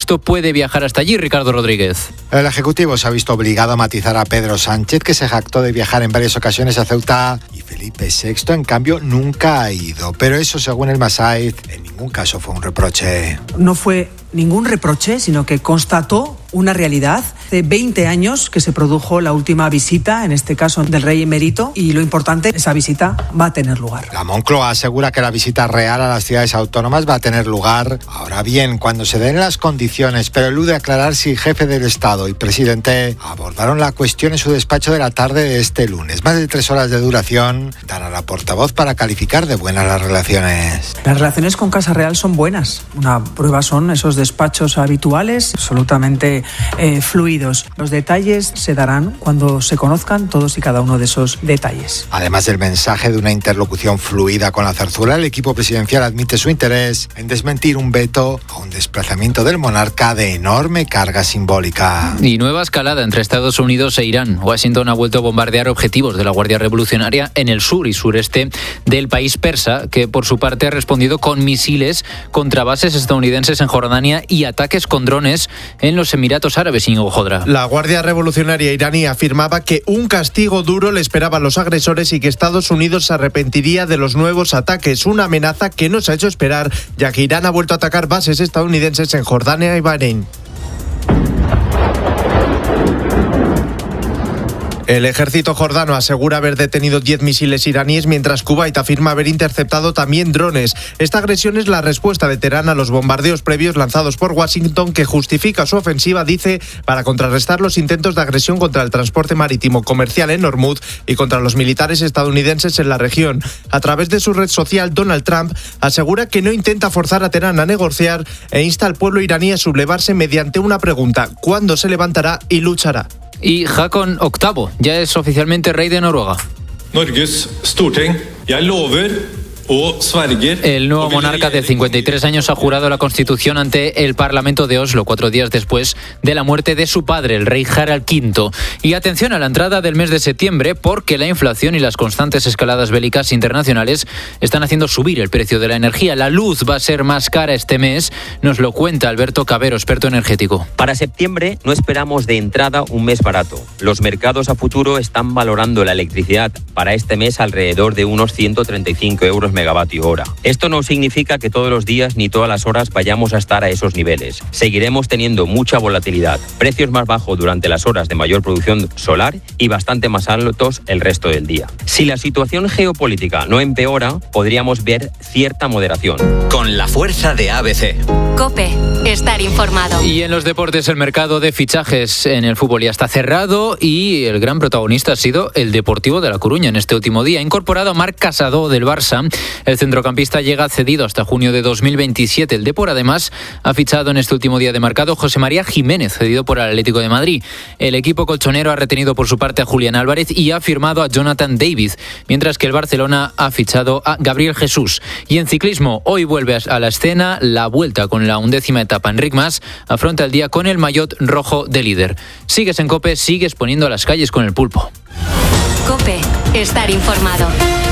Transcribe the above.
Sixto puede viajar hasta allí. Ricardo Rodríguez. El Ejecutivo se ha visto obligado a matizar a Pedro Sánchez, que se jactó de viajar en varias ocasiones a Ceuta, y Felipe VI, en cambio, nunca ha ido. Pero eso, según el Masaiz, en ningún caso fue un reproche. No fue ningún reproche, sino que constató una realidad. Hace 20 años que se produjo la última visita, en este caso del rey emérito, y lo importante, esa visita va a tener lugar. La Moncloa asegura que la visita real a las ciudades autónomas va a tener lugar, ahora bien, cuando se den las condiciones, pero elude aclarar si el jefe del Estado y presidente abordaron la cuestión en su despacho de la tarde de este lunes. Más de 3 horas de duración dan a la portavoz para calificar de buenas las relaciones. Las relaciones con Casa Real son buenas. Una prueba son esos despachos habituales, absolutamente fluidos. Los detalles se darán cuando se conozcan todos y cada uno de esos detalles. Además del mensaje de una interlocución fluida con la Zarzuela, el equipo presidencial admite su interés en desmentir un veto a un desplazamiento del monarca de enorme carga simbólica. Y nueva escalada entre Estados Unidos e Irán. Washington ha vuelto a bombardear objetivos de la Guardia Revolucionaria en el sur y sureste del país persa, que por su parte ha respondido con misiles contra bases estadounidenses en Jordania y ataques con drones en los Emiratos Árabes, Íñigo Jodra. La Guardia Revolucionaria iraní afirmaba que un castigo duro le esperaba a los agresores y que Estados Unidos se arrepentiría de los nuevos ataques. Una amenaza que no se ha hecho esperar, ya que Irán ha vuelto a atacar bases estadounidenses en Jordania y Bahrein. El ejército jordano asegura haber detenido 10 misiles iraníes, mientras Kuwait afirma haber interceptado también drones. Esta agresión es la respuesta de Teherán a los bombardeos previos lanzados por Washington, que justifica su ofensiva, dice, para contrarrestar los intentos de agresión contra el transporte marítimo comercial en Hormuz y contra los militares estadounidenses en la región. A través de su red social, Donald Trump asegura que no intenta forzar a Teherán a negociar e insta al pueblo iraní a sublevarse mediante una pregunta: ¿cuándo se levantará y luchará? Y Håkon VIII ya es oficialmente rey de Noruega. Norges Storting, jeg lover. El nuevo monarca de 53 años ha jurado la Constitución ante el Parlamento de Oslo 4 días después de la muerte de su padre, el rey Harald V. Y atención a la entrada del mes de septiembre, porque la inflación y las constantes escaladas bélicas internacionales están haciendo subir el precio de la energía. La luz va a ser más cara este mes, nos lo cuenta Alberto Cabero, experto energético. Para septiembre no esperamos de entrada un mes barato. Los mercados a futuro están valorando la electricidad para este mes alrededor de unos 135 euros megavatio hora. Esto no significa que todos los días ni todas las horas vayamos a estar a esos niveles. Seguiremos teniendo mucha volatilidad, precios más bajos durante las horas de mayor producción solar y bastante más altos el resto del día. Si la situación geopolítica no empeora, podríamos ver cierta moderación. Con la fuerza de ABC. COPE, estar informado. Y en los deportes, el mercado de fichajes en el fútbol ya está cerrado y el gran protagonista ha sido el Deportivo de La Coruña en este último día. Ha incorporado a Marc Casado del Barça. El centrocampista llega cedido hasta junio de 2027. El Depor, además, ha fichado en este último día de mercado José María Jiménez, cedido por el Atlético de Madrid. El equipo colchonero ha retenido por su parte a Julián Álvarez y ha firmado a Jonathan David, mientras que el Barcelona ha fichado a Gabriel Jesús. Y en ciclismo, hoy vuelve a la escena la Vuelta con la 11ª etapa. Enric Mas afronta el día con el maillot rojo de líder. Sigues en COPE, sigues poniendo a las calles con el pulpo. COPE, estar informado.